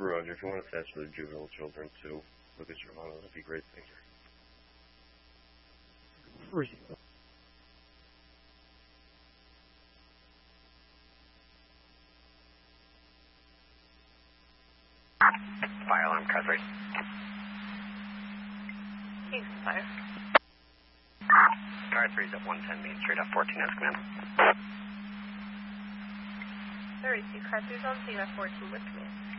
Roger, if you want to attach to the juvenile children too, look at your monitor, that'd be great. Thank you. 3. Fire alarm, car 3. Case 5. Car 3 is at 110 Main Street, F14 has command. 32, car 3 is on scene, F14 with command.